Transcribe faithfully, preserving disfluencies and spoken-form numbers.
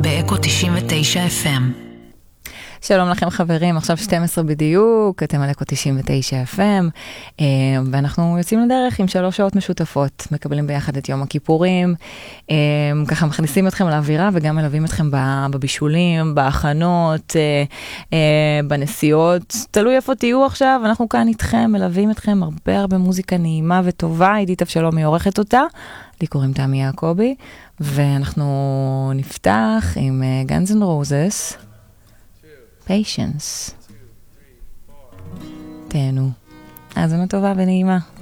באקו תשעים ותשע אף אם. שלום לכם חברים, עכשיו שתים עשרה בדיוק, אתם על אקו תשעים ותשע אף אם, ואנחנו יוצאים לדרך עם שלוש שעות משותפות, מקבלים ביחד את יום הכיפורים, ככה מכניסים אתכם לאווירה וגם מלווים אתכם בבישולים, בהכנות, בנסיעות, תלוי איפה תהיו עכשיו, אנחנו כאן איתכם, מלווים אתכם הרבה הרבה מוזיקה נעימה וטובה, עידית אבשלום היא עורכת אותה, לי קוראים תמי יעקבי, ואנחנו נפתח עם Guns N' Roses, Patience. תהנו. האזנה טובה ונעימה.